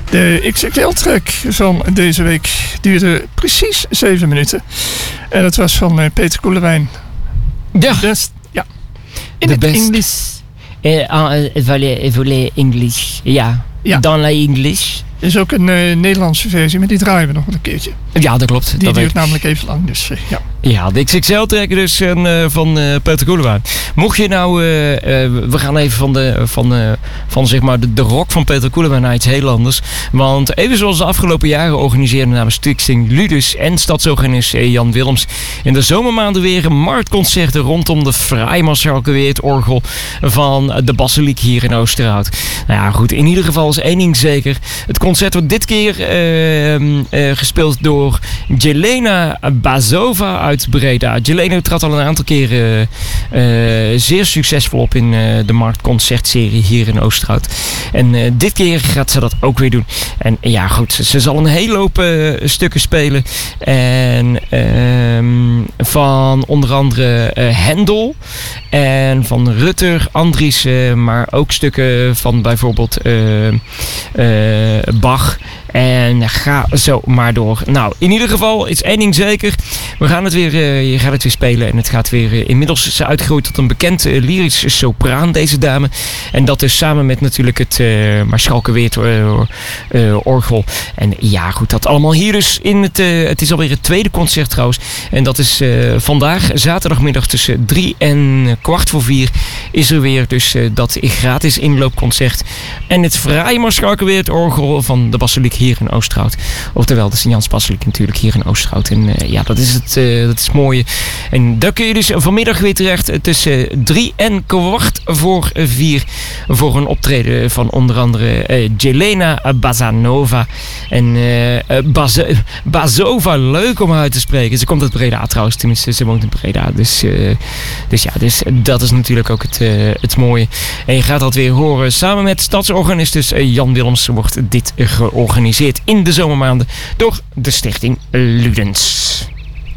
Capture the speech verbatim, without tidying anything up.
De X X L-track van deze week duurde precies zeven minuten. En dat was van uh, Peter Koelewijn. Ja. Best, ja. In de het best. Engels. Il fallait, fallait English. Ja. Ja. Dans la English. Er is ook een uh, Nederlandse versie, maar die draaien we nog een keertje. Ja, dat klopt. Die dat duurt weet. namelijk even lang, dus uh, ja. Ja, de X X L-track dus en, uh, van uh, Peter Koelewijn. Mocht je nou, uh, uh, we gaan even van, de, van, uh, van zeg maar de, de rock van Peter Koelewijn naar iets heel anders. Want even zoals de afgelopen jaren organiseerden namens Stichting Ludus en stadsorganist Jan Willems in de zomermaanden weer een marktconcerten rondom de fraai Marschalke Weertorgel van de Basiliek hier in Oosterhout. Nou ja, goed, in ieder geval is één ding zeker. Het concert wordt dit keer uh, uh, gespeeld door Jelena Bazova uit Breda. Jelena trad al een aantal keren uh, uh, zeer succesvol op in uh, de marktconcertserie hier in Oosterhout. En uh, dit keer gaat ze dat ook weer doen. En uh, ja goed, ze, ze zal een hele hoop uh, stukken spelen. En uh, van onder andere uh, Hendel en van Rutter, Andriessen, maar ook stukken van bijvoorbeeld uh, uh, Bach. En ga zo maar door. Nou, in ieder geval is één ding zeker. We gaan het weer, uh, je gaat het weer spelen. En het gaat weer, uh, inmiddels is ze uitgegroeid tot een bekend uh, lyrisch sopraan, deze dame. En dat is samen met natuurlijk het uh, Marschalke Weertorgel. Uh, uh, orgel. En ja, goed, dat allemaal hier dus in het, uh, het is alweer het tweede concert trouwens. En dat is uh, vandaag, zaterdagmiddag tussen drie en kwart voor vier, is er weer dus uh, dat gratis inloopconcert. En het fraaie Marschalke Weertorgel van de Basiliek hier in Oosterhout. Oftewel de Sint-Jans Basiliek natuurlijk hier in Oosterhout. En uh, ja, dat is het, uh, dat is het mooie. En daar kun je dus vanmiddag weer terecht tussen drie en kwart voor vier voor een optreden van onder andere uh, Jelena Bazanova. En uh, Baz- Bazova, leuk om uit te spreken. Ze komt uit Breda trouwens, tenminste ze woont in Breda. Dus, uh, dus ja, dus dat is natuurlijk ook het, uh, het mooie. En je gaat dat weer horen. Samen met stadsorganist dus uh, Jan Willems wordt dit georganiseerd in de zomermaanden door de Stichting Ludens.